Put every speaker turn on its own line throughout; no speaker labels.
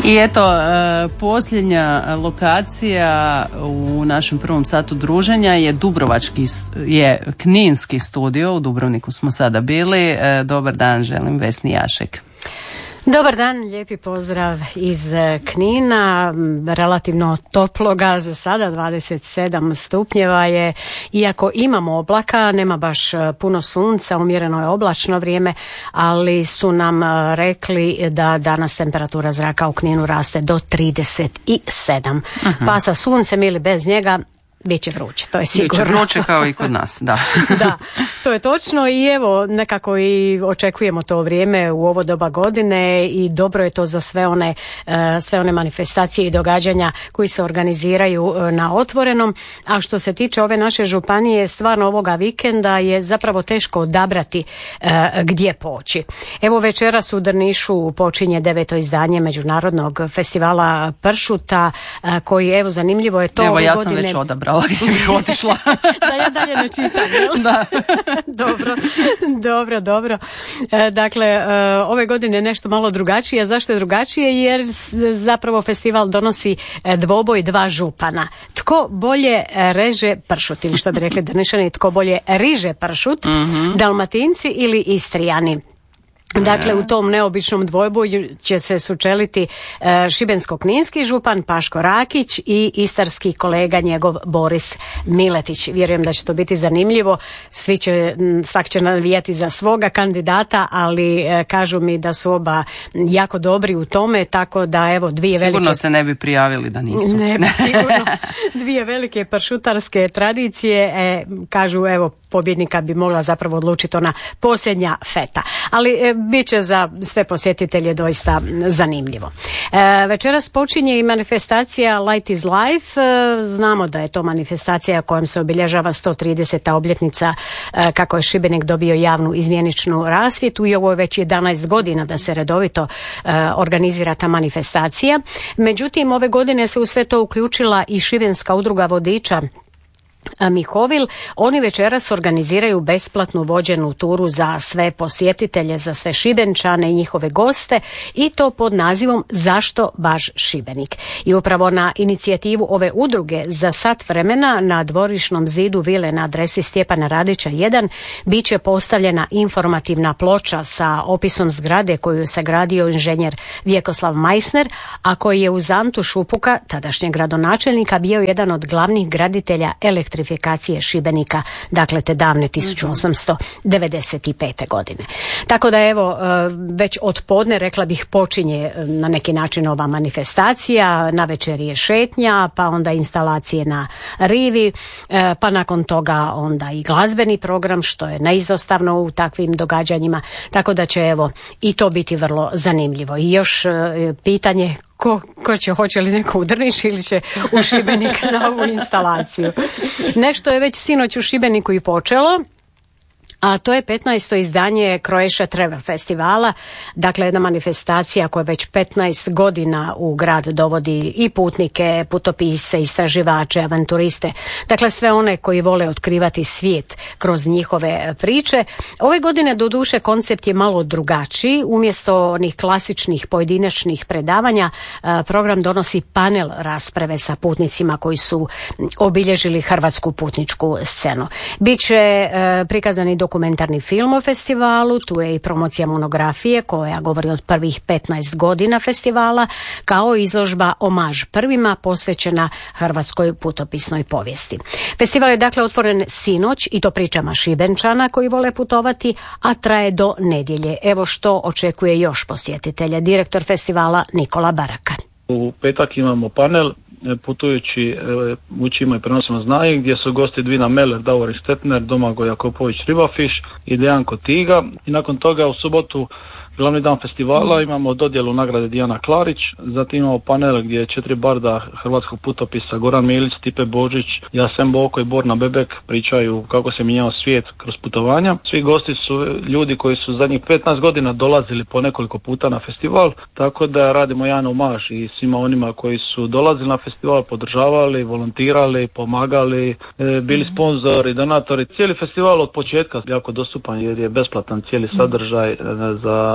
I eto, posljednja lokacija u našem prvom satu druženja je Kninski studio, u Dubrovniku smo sada bili. Dobar dan, želim Vesni Jašek.
Dobar dan, lijepi pozdrav iz Knina, relativno toploga za sada, 27 stupnjeva je, iako imamo oblaka, nema baš puno sunca, umjereno je oblačno vrijeme, ali su nam rekli da danas temperatura zraka u Kninu raste do 37, pa sa suncem ili bez njega bit će vruće, to je sigurno.
Biće vruće kao i kod nas, da.
Da, to je točno i evo nekako i očekujemo to vrijeme u ovo doba godine i dobro je to za sve one manifestacije i događanja koji se organiziraju na otvorenom. A što se tiče ove naše županije, stvarno ovoga vikenda je zapravo teško odabrati gdje poći. Evo večeras u Drnišu počinje 9. izdanje Međunarodnog festivala pršuta koji, evo zanimljivo je to
evo,
ove
ja
godine.
Sam već odabrala gdje bih otišla.
Da ja dalje ne čitam, jel?
Da.
Dobro. Dakle, ove godine nešto malo drugačije. Zašto je drugačije? Jer zapravo festival donosi dvoboj dva župana. Tko bolje reže pršut, ili što bi rekli Drnišani, tko bolje riže pršut, Dalmatinci ili Istrijani. Dakle, u tom neobičnom dvojboju će se sučeliti šibensko-kninski župan Paško Rakić i istarski kolega njegov Boris Miletić. Vjerujem da će to biti zanimljivo. Svak će navijati za svoga kandidata, ali kažu mi da su oba jako dobri u tome, tako da evo
Sigurno se ne bi prijavili da nisu.
Ne bi sigurno. Dvije velike pršutarske tradicije, kažu evo pobjednika bi mogla zapravo odlučiti ona posljednja feta. Ali bit će za sve posjetitelje doista zanimljivo. Večeras počinje i manifestacija Light is Life. Znamo da je to manifestacija kojom se obilježava 130. obljetnica kako je Šibenik dobio javnu izmjeničnu rasvjetu i ovo je već 11 godina da se redovito organizira ta manifestacija. Međutim, ove godine se u sve to uključila i Šibenska udruga vodiča Mihovil. Oni večeras organiziraju besplatnu vođenu turu za sve posjetitelje, za sve Šibenčane i njihove goste, i to pod nazivom Zašto baš Šibenik? I upravo na inicijativu ove udruge za sat vremena na dvorišnom zidu vile na adresi Stjepana Radića 1 bit će postavljena informativna ploča sa opisom zgrade koju je sagradio inženjer Vjekoslav Majsner, a koji je uz Antu Šupuka, tadašnjeg gradonačelnika, bio jedan od glavnih graditelja elektrifikacije Šibenika, dakle te davne 1895. godine. Tako da evo, već od podne, rekla bih, počinje na neki način ova manifestacija, navečer je šetnja, pa onda instalacije na rivi, pa nakon toga onda i glazbeni program, što je neizostavno u takvim događanjima, tako da će evo i to biti vrlo zanimljivo. I još pitanje hoće li neko u Drniš ili će u Šibenik na ovu instalaciju. Nešto je već sinoć u Šibeniku i počelo, a to je 15. izdanje Croatia Travel festivala, dakle jedna manifestacija koja već 15 godina u grad dovodi i putnike, putopise, istraživače, avanturiste, dakle sve one koji vole otkrivati svijet kroz njihove priče. Ove godine doduše koncept je malo drugačiji, umjesto onih klasičnih pojedinačnih predavanja program donosi panel rasprave sa putnicima koji su obilježili hrvatsku putničku scenu. Biće prikazani dokumentarni film o festivalu, tu je i promocija monografije koja govori od prvih 15 godina festivala, kao izložba Omaž prvima posvećena hrvatskoj putopisnoj povijesti. Festival je dakle otvoren sinoć i to pričama Šibenčana koji vole putovati, a traje do nedjelje. Evo što očekuje još posjetitelja direktor festivala Nikola Baraka.
U petak imamo panel putujući učimo i prenosimo znanje, gdje su gosti Dvina Meller, Davor Stetner, Domagoj Jakopović Ribafiš i Dejan Kotiga, i nakon toga u subotu glavni dan festivala imamo dodjelu nagrade Dijana Klarić, zatim imamo panel gdje je 4 barda hrvatskog putopisa, Goran Milić, Stipe Božić, Jasen Boko i Borna Bebek pričaju kako se mijenjao svijet kroz putovanja. Svi gosti su ljudi koji su zadnjih 15 godina dolazili po nekoliko puta na festival, tako da radimo jedan omaž i svima onima koji su dolazili na festival, podržavali, volontirali, pomagali, bili sponzori, donatori. Cijeli festival od početka jako dostupan jer je besplatan cijeli sadržaj za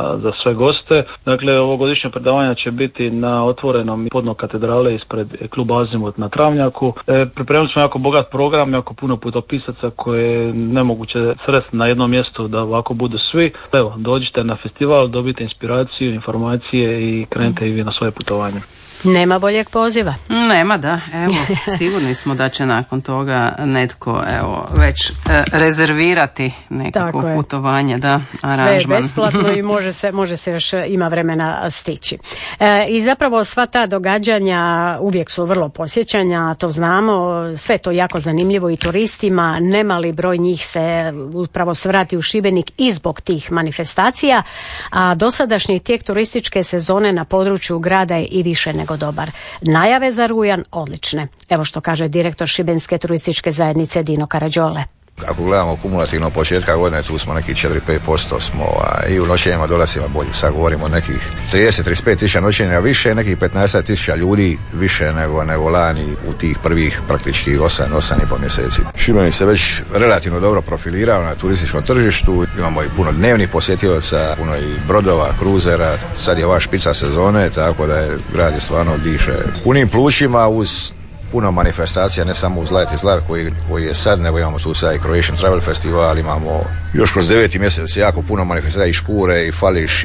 za sve goste. Dakle, ovogodišnje predavanja će biti na otvorenom podno katedrale ispred kluba Azimut na Travnjaku. Pripremili smo jako bogat program, jako puno putopisaca koje je nemoguće sresti na jednom mjestu da ovako budu svi. Evo, dođite na festival, dobite inspiraciju, informacije i krenite i vi na svoje putovanje.
Nema boljeg poziva.
Nema, da. Evo, sigurni smo da će nakon toga netko već rezervirati nekako putovanje, da, aranžman.
Sve je besplatno i može se još, ima vremena stići. I zapravo sva ta događanja uvijek su vrlo posjećanja, to znamo, sve to jako zanimljivo i turistima, nemali broj njih se upravo svrati u Šibenik i zbog tih manifestacija, a dosadašnji tijek turističke sezone na području grada je i više nego dobar. Najave za rujan odlične. Evo što kaže direktor Šibenske turističke zajednice Dino Karađole.
Ako gledamo kumulativno početka godine, tu smo neki 4-5% smo i u noćenjima dolazima bolji. Sad govorimo o nekih 30-35 tisuća noćenja više, nekih 15 tisuća ljudi više nego lani u tih prvih praktički 8,5 mjeseci. Šibenik se već relativno dobro profilirao na turističkom tržištu, imamo i puno dnevnih posjetioca, puno i brodova, kruzera, sad je ova špica sezone, tako da je grad je stvarno diše punim plućima uz puno manifestacija, ne samo uz Light is Life koji je sad, nego imamo tu sad i Croatian Travel Festival, imamo još kroz 9. mjesec jako puno manifestacija i Škure i Fališ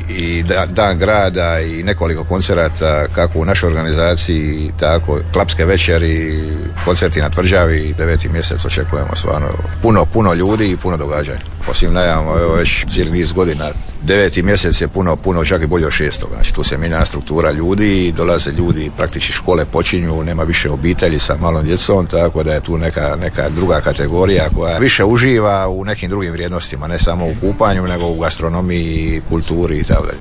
i Dan grada i nekoliko koncerata kako u našoj organizaciji, tako klapske večeri, koncerti na Tvrđavi, 9. mjesec očekujemo stvarno puno ljudi i puno događanja. Po svim najavama, evo već cijeli niz godina, 9. mjesec je puno čak i bolje od 6. Znači tu se mijenja struktura ljudi, dolaze ljudi, praktički škole počinju, nema više obitelji sa malom djecom, tako da je tu neka druga kategorija koja više uživa u nekim drugim vrijednostima, ne samo u kupanju, nego u gastronomiji, kulturi i tako dalje.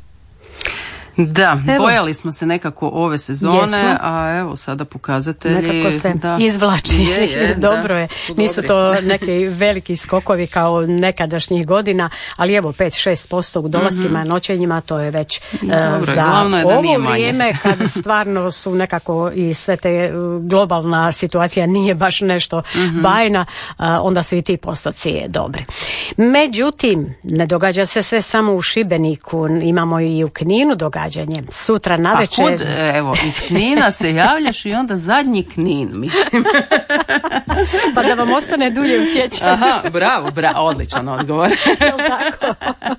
Da, bojali smo se nekako ove sezone, a evo sada pokazatelji
nekako se izvlači. Dobro je. Nisu to neki veliki skokovi kao nekadašnjih godina, ali evo 5-6% u dolascima, noćenjima, to je već za ovo vrijeme kad stvarno su nekako i sve te globalna situacija nije baš nešto bajna, onda su i ti postoci dobri. Međutim, ne događa se sve samo u Šibeniku, imamo i u Kninu događanje. Sutra navečer.
A kud, evo, iz Knina se javljaš i onda zadnji Knin, mislim.
Pa da vam ostane dulje u sjećanju.
Aha, bravo, odličan odgovor.
Jel tako?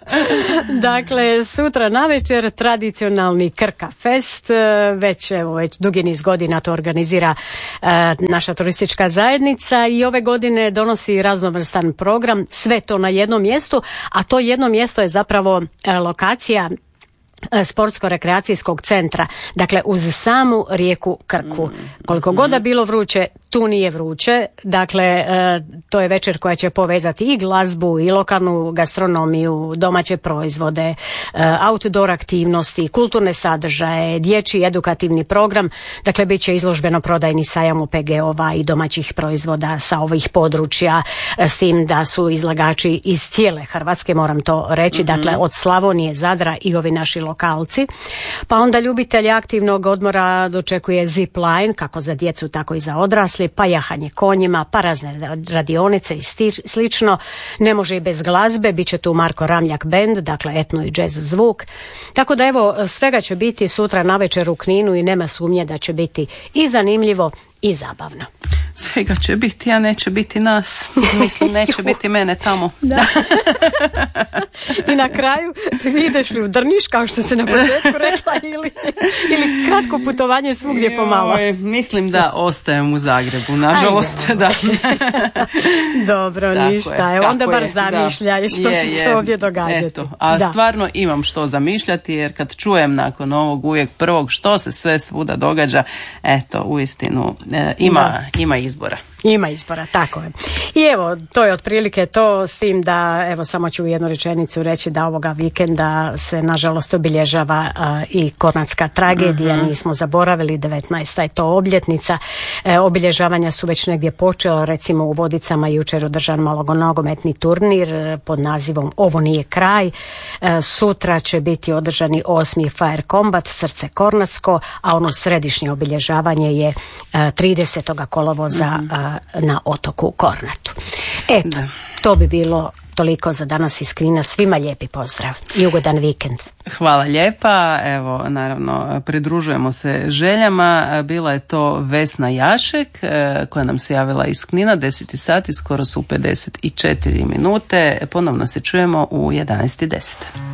Dakle, sutra navečer tradicionalni Krka Fest, već dugi niz godina to organizira naša turistička zajednica i ove godine donosi raznovrstan program, sve to na jednom mjestu, a to jedno mjesto je zapravo lokacija sportsko-rekreacijskog centra, dakle uz samu rijeku Krku. Koliko god da bilo vruće, tu nije vruće, dakle to je večer koja će povezati i glazbu i lokalnu gastronomiju, domaće proizvode, outdoor aktivnosti, kulturne sadržaje, dječji edukativni program, dakle bit će izložbeno-prodajni sajam OPG-ova i domaćih proizvoda sa ovih područja, s tim da su izlagači iz cijele Hrvatske, moram to reći, dakle od Slavonije, Zadra i ovi naši lokalci. Pa onda ljubitelji aktivnog odmora dočekuje zip line, kako za djecu tako i za odrasli, pa jahanje konjima, pa razne radionice i slično. Ne može i bez glazbe, bit će tu Marko Ramljak band, dakle etno i jazz zvuk. Tako da evo, svega će biti sutra navečer u Kninu i nema sumnje da će biti i zanimljivo i zabavno.
Svega će biti, a neće biti nas. Mislim, neće biti mene tamo.
Da. I na kraju, ideš li u Drniš, kao što se na početku rekla, ili kratko putovanje svugdje pomalo?
Mislim da ostajem u Zagrebu, nažalost. Da.
Dobro, tako ništa. Onda bar zamišljaj što će se ovdje događati.
Eto, a stvarno imam što zamišljati, jer kad čujem nakon ovog uvijek prvog što se sve svuda događa, eto, uistinu ima izbora.
Ima izbora, tako je. I evo, to je otprilike to, s tim da, evo, samo ću jednu rečenicu reći da ovoga vikenda se nažalost obilježava i Kornatska tragedija, nismo zaboravili, 19. je to obljetnica. Obilježavanja su već negdje počela, recimo u Vodicama jučer održan malogonogometni turnir pod nazivom Ovo nije kraj. Sutra će biti održani 8. Fire Combat, Srce Kornatsko, a ono središnje obilježavanje je 30. kolovoza na otoku Kornatu. Eto. To bi bilo toliko za danas iz Knina. Svima lijepi pozdrav i ugodan vikend.
Hvala lijepa. Evo, naravno, pridružujemo se željama. Bila je to Vesna Jašek koja nam se javila iz Knina, 10 sati, skoro su 54 minute. Ponovno se čujemo u 11:10.